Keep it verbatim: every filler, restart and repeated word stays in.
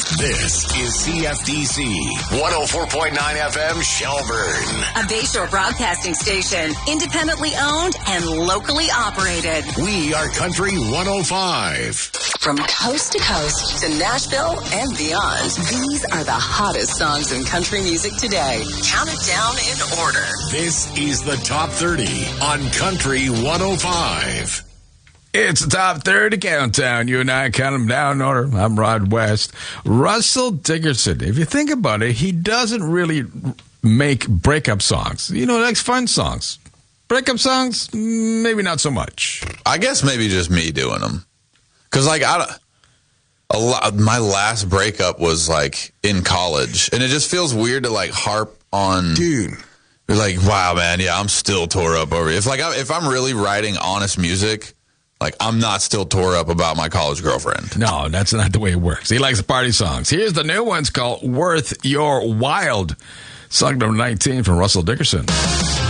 This is C F D C one oh four point nine F M Shelburne. A Bayshore broadcasting station, independently owned and locally operated. We are Country one oh five. From coast to coast to Nashville and beyond, these are the hottest songs in country music today. Count it down in order. This is the Top thirty on Country one oh five. It's the Top thirty Countdown. You and I count them down in order. I'm Rod West. Russell Dickerson. If you think about it, he doesn't really make breakup songs. You know, he likes fun songs. Breakup songs, maybe not so much. I guess maybe just me doing them. Because, like, I don't, a lot, my last breakup was, like, in college. And it just feels weird to, like, harp on... Dude. You're like, wow, man, yeah, I'm still tore up over it. If, like, I, if I'm really writing honest music... Like, I'm not still tore up about my college girlfriend. No, that's not the way it works. He likes party songs. Here's the new one's called Worth Your Wild. Song number nineteen from Russell Dickerson.